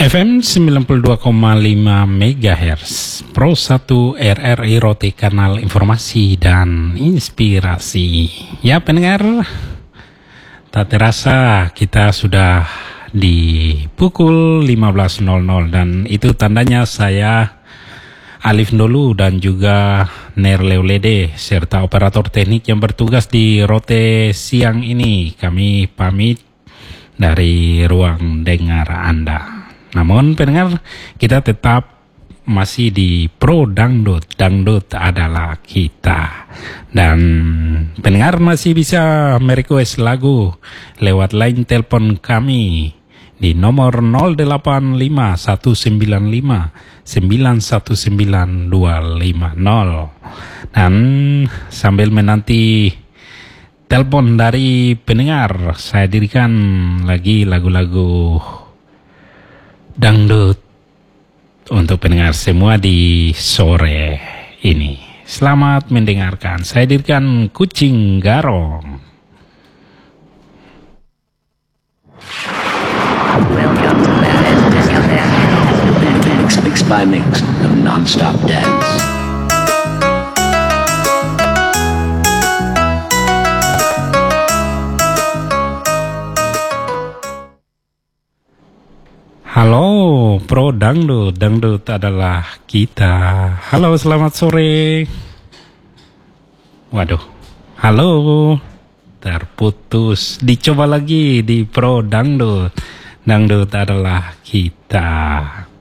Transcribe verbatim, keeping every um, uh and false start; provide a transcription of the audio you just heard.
F M sembilan puluh dua koma lima megahertz Pro satu R R I Rote, kanal informasi dan inspirasi. Ya pendengar, tak terasa kita sudah di pukul lima belas nol nol dan itu tandanya saya Alif Ndolu dan juga Ner Leulede serta operator teknik yang bertugas di Rote siang ini. Kami pamit dari ruang dengar Anda. Namun pendengar, kita tetap masih di Pro Dangdut. Dangdut adalah kita. Dan pendengar masih bisa merequest lagu lewat line telepon kami di nomor nol delapan lima satu sembilan lima sembilan satu sembilan dua lima nol. Dan sambil menanti telepon dari pendengar, saya dirikan lagi lagu-lagu dangdut untuk pendengar semua di sore ini. Selamat mendengarkan. Saya dirikan Kucing Garong. Welcome to Mix Mix by Mix of non-stop dance. Halo Pro Dangdut, Dangdut adalah kita. Halo, selamat sore. Waduh, halo, terputus. Dicoba lagi di Pro Dangdut, Dangdut adalah kita.